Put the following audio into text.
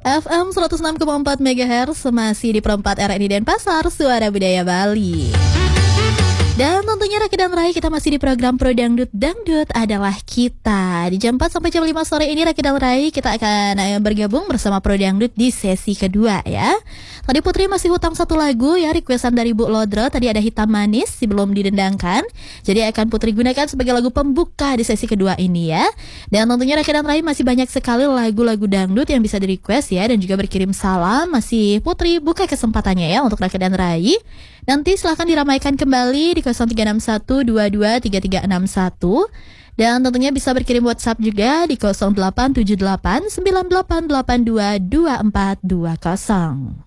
FM 106,4 MHz masih di perempat RRI Denpasar, Suara Budaya Bali. Dan tentunya Raki dan Rai, kita masih di program Pro Dangdut. Dangdut adalah kita. Di jam 4 sampai jam 5 sore ini Raki dan Rai, kita akan bergabung bersama Pro Dangdut di sesi kedua ya. Tadi Putri masih hutang satu lagu ya, requestan dari Bu Lodro. Tadi ada Hitam Manis, belum didendangkan. Jadi akan Putri gunakan sebagai lagu pembuka di sesi kedua ini ya. Dan tentunya Raki dan Rai masih banyak sekali lagu-lagu dangdut yang bisa di request ya. Dan juga berkirim salam. Masih Putri buka kesempatannya ya untuk Raki dan Rai. Nanti silahkan diramaikan kembali di 0361223361. Dan tentunya bisa berkirim WhatsApp juga di 08789888822420.